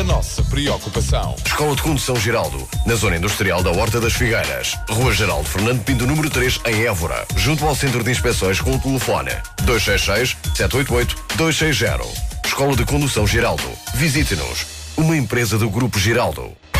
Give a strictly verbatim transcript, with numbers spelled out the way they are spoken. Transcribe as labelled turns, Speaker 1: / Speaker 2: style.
Speaker 1: nossa preocupação.
Speaker 2: Escola de Condução Geraldo, na Zona Industrial da Horta das Figueiras. Rua Geraldo Fernando Pinto, número três, em Évora. Junto ao Centro de Inspeções com o telefone dois seis seis, sete oito oito, dois seis zero. Escola de Condução Geraldo. Visite-nos. Uma empresa do Grupo Geraldo.